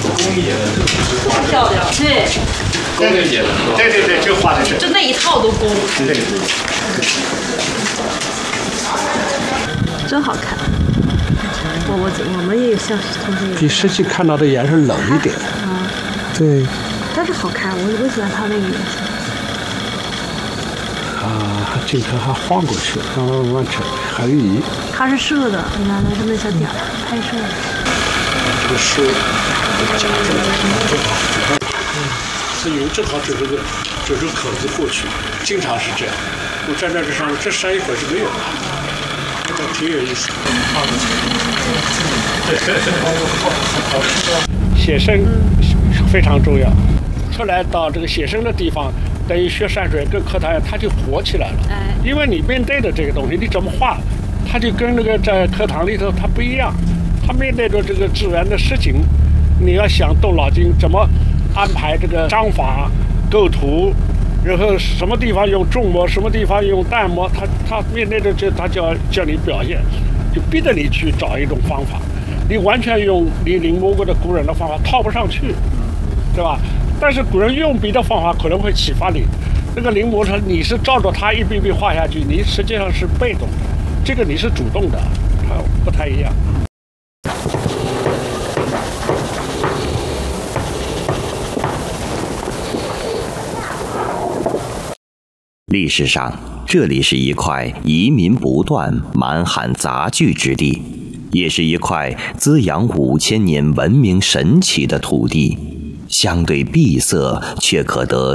漂亮，对。 对，就画的是。 就那一套都工。 对。 真好看。我们也有像同学。 比实际看到的颜色冷一点。 啊。 对。 但是好看，我喜欢它那个颜色。 镜头还晃过去，让我完成横移。 它是射的，你看它这么小点儿拍摄的。 这个射夹住了，这油正好指着口子过去，经常是这样。我站在这上面，这扇一会儿是没有的，这挺有意思。写生非常重要，出来到这个写生的地方。等于学山水跟课堂它就活起来了，因为你面对的这个东西，你怎么画，它就跟那个在课堂里头它不一样。它面对着这个自然的事情，你要想动脑筋怎么安排这个章法、构图，然后什么地方用重墨，什么地方用淡墨，它面对着这，它就要叫你表现，就逼着你去找一种方法。你完全用你临摹过的古人的方法套不上去，对吧？但是古人用笔的方法可能会启发你，这个临摹它你是照着它一笔笔画下去，你实际上是被动的，这个你是主动的，它不太一样。 历史上，这里是一块移民不断、满汉杂聚之地，也是一块滋养5000年文明神奇的土地。相对闭塞，却可得